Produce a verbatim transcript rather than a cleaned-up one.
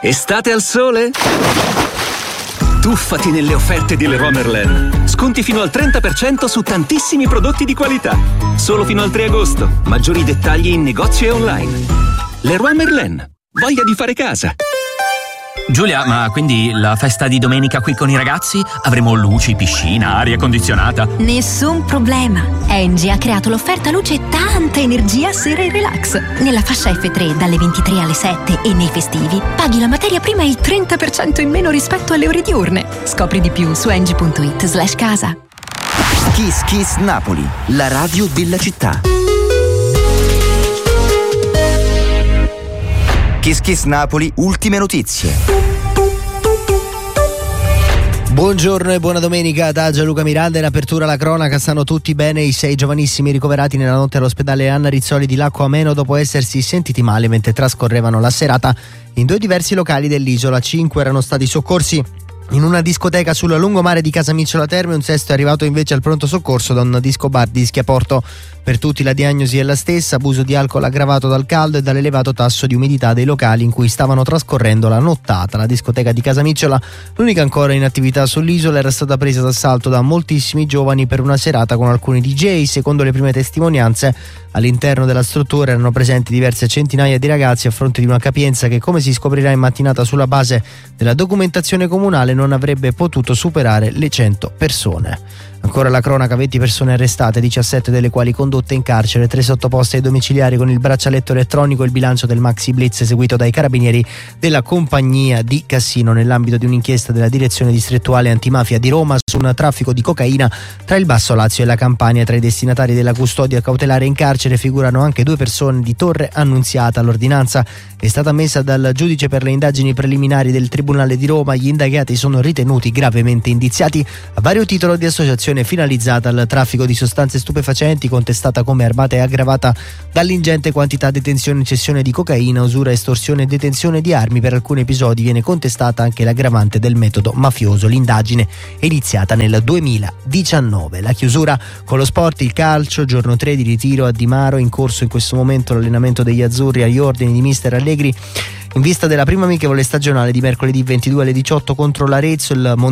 Estate al sole? Tuffati nelle offerte di Leroy Merlin. Sconti fino al trenta per cento su tantissimi prodotti di qualità. Solo fino al tre agosto. Maggiori dettagli in negozio e online. Leroy Merlin. Voglia di fare casa. Giulia, ma quindi la festa di domenica qui con i ragazzi? Avremo luci, piscina, aria condizionata? Nessun problema. Engie ha creato l'offerta luce e tanta energia sera e relax. Nella fascia F tre dalle ventitré alle sette e nei festivi paghi la materia prima il trenta per cento in meno rispetto alle ore diurne. Scopri di più su engie punto it slash casa. Kiss Kiss Napoli, la radio della città. Kiss Kiss Napoli, ultime notizie. Buongiorno e buona domenica da Gianluca Miranda. In apertura alla cronaca, stanno tutti bene i sei giovanissimi ricoverati nella notte all'ospedale Anna Rizzoli di Lacco Ameno dopo essersi sentiti male mentre trascorrevano la serata in due diversi locali dell'isola. Cinque erano stati soccorsi in una discoteca sul lungomare di Casamicciola Terme, un sesto è arrivato invece al pronto soccorso da un disco bar di Schiaporto. Per tutti la diagnosi è la stessa: abuso di alcol aggravato dal caldo e dall'elevato tasso di umidità dei locali in cui stavano trascorrendo la nottata. La discoteca di Casamicciola, l'unica ancora in attività sull'isola, era stata presa d'assalto da moltissimi giovani per una serata con alcuni D J. Secondo le prime testimonianze, all'interno della struttura erano presenti diverse centinaia di ragazzi a fronte di una capienza che, come si scoprirà in mattinata sulla base della documentazione comunale, non avrebbe potuto superare le cento persone. Ancora la cronaca: venti persone arrestate, diciassette delle quali condotte in carcere, tre sottoposte ai domiciliari con il braccialetto elettronico. Il bilancio del maxi blitz eseguito dai carabinieri della compagnia di Cassino nell'ambito di un'inchiesta della direzione distrettuale antimafia di Roma su un traffico di cocaina tra il Basso Lazio e la Campania. Tra i destinatari della custodia cautelare in carcere figurano anche due persone di Torre Annunziata. L'ordinanza è stata messa dal giudice per le indagini preliminari del Tribunale di Roma. Gli indagati sono ritenuti gravemente indiziati a vario titolo di associazione finalizzata al traffico di sostanze stupefacenti, contestata come armata e aggravata dall'ingente quantità detenzione e cessione di cocaina, usura, estorsione e detenzione di armi. Per alcuni episodi viene contestata anche l'aggravante del metodo mafioso. L'indagine è iniziata nel duemiladiciannove. La chiusura con lo sport, il calcio, giorno tre di ritiro a Di Maro, in corso in questo momento l'allenamento degli azzurri agli ordini di mister Allegri in vista della prima amichevole stagionale di mercoledì ventidue alle diciotto contro l'Arezzo. Il